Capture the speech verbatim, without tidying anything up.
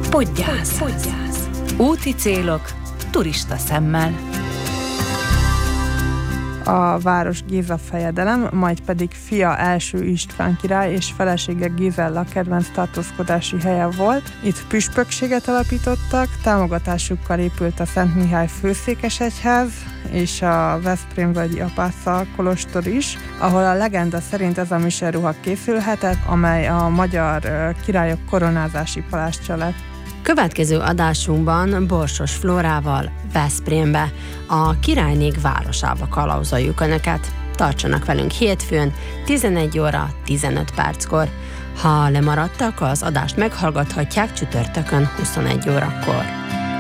Podgyász. Úti célok turista szemmel. A város Géza fejedelem, majd pedig fia első István király és felesége Gézella kedvenc tartózkodási helye volt. Itt püspökséget alapítottak, támogatásukkal épült a Szent Mihály főszékesegyház és a Veszprémvölgyi Apáca kolostor is, ahol a legenda szerint ez a miseruha készülhetett, amely a magyar királyok koronázási palástja lett. Következő adásunkban Borsos Flórával Veszprémbe, a királynék városába kalauzoljuk Önöket. Tartsanak velünk hétfőn, tizenegy óra tizenöt perckor. Ha lemaradtak, az adást meghallgathatják csütörtökön huszonegy órakor.